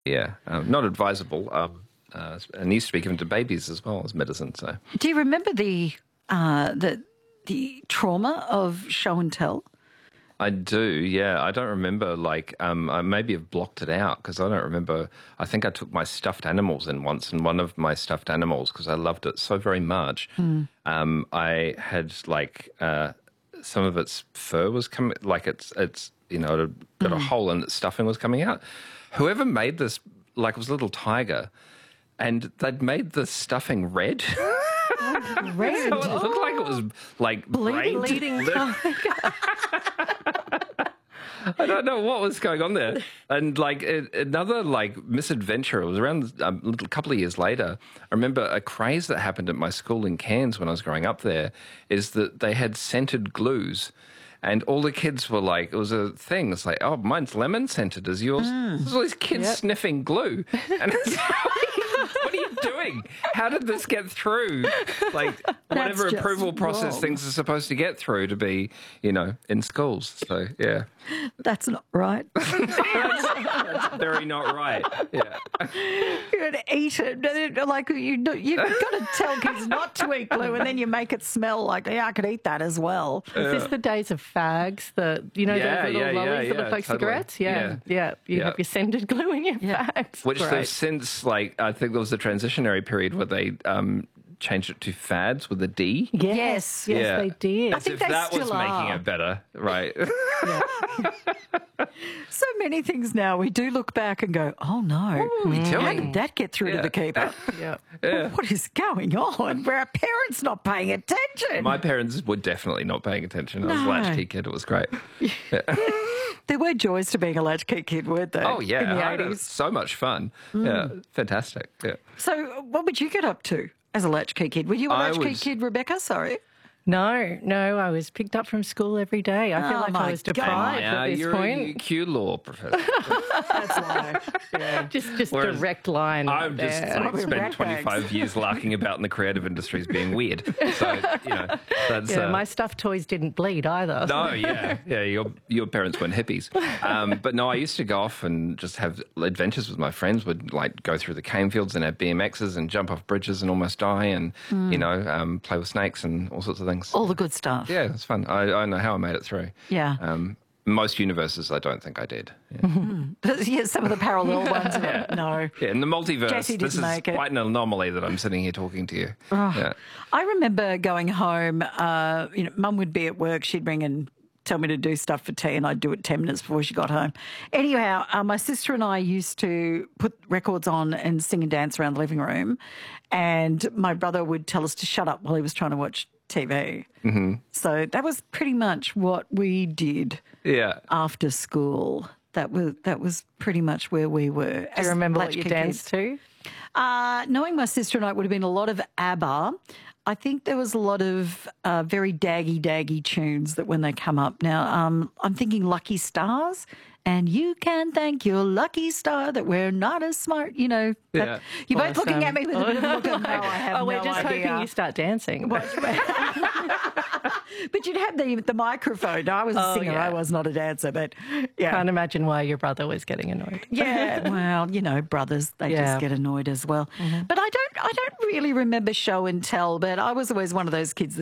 Yeah, not advisable. And used to be given to babies as well as medicine. So, Do you remember the trauma of show and tell? I do, yeah. I don't remember, I maybe have blocked it out because I don't remember. I think I took my stuffed animals in once, and one of my stuffed animals, because I loved it so very much, I had, some of its fur was coming, it had got a hole and its stuffing was coming out. Whoever made this, it was a little tiger, and they'd made the stuffing red. Red? So it looked like it was, bleeding tiger. I don't know what was going on there. And another misadventure, it was around a couple of years later. I remember a craze that happened at my school in Cairns when I was growing up there is that they had scented glues. And all the kids were it was a thing. It's oh, mine's lemon scented. Is yours? There's all these kids sniffing glue. And it's what are you doing? How did this get through? Whatever approval process things are supposed to get through to be, in schools. So, yeah. That's not right. That's very not right. Yeah. You're going to eat it. You've got to tell kids not to eat glue, and then you make it smell like, I could eat that as well. Is this the days of fags? Those little lollies that look like cigarettes? Yeah. You have your scented glue in your fags. Which they've since, I think there was a transitionary period where they changed it to fads with a D. Yes, they did. As if that was making it better, right? So many things now we do look back and go, oh no, how did that get through to the keeper? What is going on? Were our parents not paying attention? My parents were definitely not paying attention. I was a latchkey kid. It was great. There were joys to being a latchkey kid, weren't there? Oh, yeah. In the 80s. So much fun. Yeah, fantastic. Yeah. So what would you get up to as a latchkey kid? Were you a latchkey kid, Rebecca? Sorry. No, I was picked up from school every day. I feel like I was deprived at this point. You're a Q law professor. That's why. Yeah. Just direct line. I've just spent 25 years larking about in the creative industries being weird. So, that's... my stuffed toys didn't bleed either. No, your parents weren't hippies. But no, I used to go off and just have adventures with my friends. Would go through the cane fields and have BMXs and jump off bridges and almost die and, play with snakes and all sorts of things. All the good stuff. Yeah, it's fun. I know how I made it through. Yeah. Most universes, I don't think I did. Yeah, some of the parallel ones. No. Yeah, in the multiverse, Jessie this is quite an anomaly that I'm sitting here talking to you. Oh. Yeah. I remember going home, Mum would be at work, she'd ring and tell me to do stuff for tea, and I'd do it 10 minutes before she got home. Anyhow, my sister and I used to put records on and sing and dance around the living room, and my brother would tell us to shut up while he was trying to watch TV. Mm-hmm. So that was pretty much what we did after school. That was pretty much where we were. Do you remember what you danced to? Knowing my sister and I, it would have been a lot of ABBA. I think there was a lot of very daggy tunes that when they come up. Now, I'm thinking Lucky Stars, and you can thank your lucky star that we're not as smart, You're both looking at me with a bit of a look of, no, I have no idea. We're just hoping you start dancing. But you'd have the microphone. I was a singer. I was not a dancer, but Can't imagine why your brother was getting annoyed. Yeah, well, brothers, they just get annoyed as well. Mm-hmm. But I don't really remember show and tell, but I was always one of those kids that